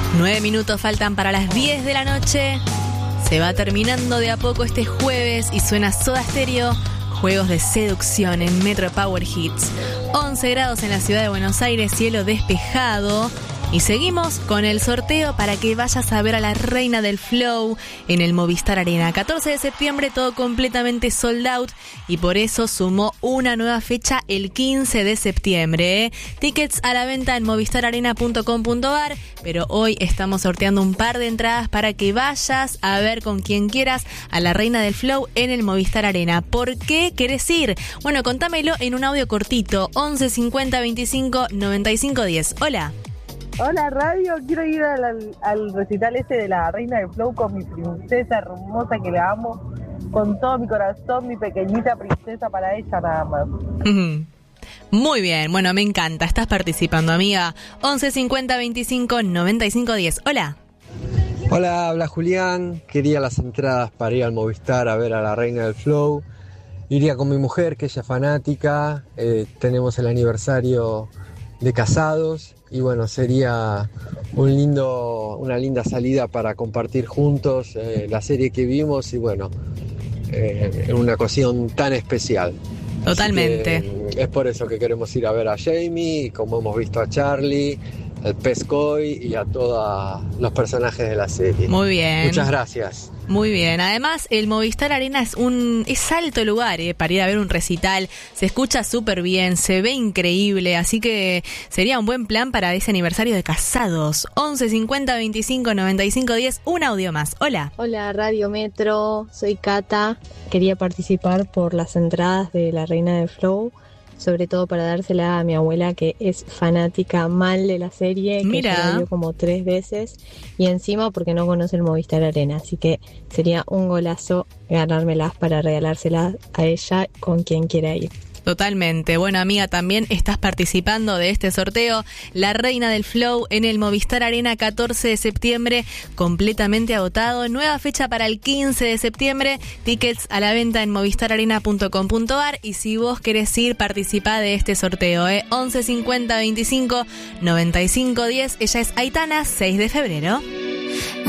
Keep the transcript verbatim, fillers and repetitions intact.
Nueve minutos faltan para las diez de la noche. Se va terminando de a poco este jueves y suena Soda Stereo, Juegos de Seducción en Metro Power Hits. once grados en la ciudad de Buenos Aires, cielo despejado. Y seguimos con el sorteo para que vayas a ver a la reina del flow en el Movistar Arena. catorce de septiembre, todo completamente sold out y por eso sumó una nueva fecha el quince de septiembre. ¿eh? Tickets a la venta en movistar arena punto com punto a r, pero hoy estamos sorteando un par de entradas para que vayas a ver con quien quieras a la reina del flow en el Movistar Arena. ¿Por qué querés ir? Bueno, contámelo en un audio cortito, once cincuenta veinticinco noventa y cinco diez. Hola. Hola radio, quiero ir al, al, al recital ese de la Reina del Flow con mi princesa hermosa que la amo con todo mi corazón, mi pequeñita princesa para ella nada más. Uh-huh. Muy bien, bueno, me encanta, estás participando, amiga. once cincuenta veinticinco noventa y cinco diez. Hola. Hola, habla Julián, quería las entradas para ir al Movistar a ver a la Reina del Flow. Iría con mi mujer, que ella es fanática, eh, tenemos el aniversario de casados. Y bueno, sería un lindo, una linda salida para compartir juntos eh, la serie que vimos y bueno, eh, en una ocasión tan especial. Totalmente. Que, es por eso que queremos ir a ver a Jamie, como hemos visto a Charlie, al Pez Koi y a todos los personajes de la serie. Muy bien. Muchas gracias. Muy bien, además el Movistar Arena es un es alto lugar eh, para ir a ver un recital, se escucha súper bien, se ve increíble, así que sería un buen plan para ese aniversario de casados. once cincuenta veinticinco noventa y cinco diez, un audio más. Hola. Hola Radio Metro, soy Cata, quería participar por las entradas de la Reina del Flow, sobre todo para dársela a mi abuela que es fanática mal de la serie, Mira. que ya la vio como tres veces y encima porque no conoce el Movistar Arena, así que sería un golazo ganármelas para regalárselas a ella con quien quiera ir. Totalmente. Bueno, amiga, también estás participando de este sorteo. La Reina del Flow en el Movistar Arena, catorce de septiembre, completamente agotado. Nueva fecha para el quince de septiembre. Tickets a la venta en movistar arena punto com punto a r. Y si vos querés ir, participá de este sorteo. ¿eh? once cincuenta veinticinco noventa y cinco diez. Ella es Aitana, seis de febrero.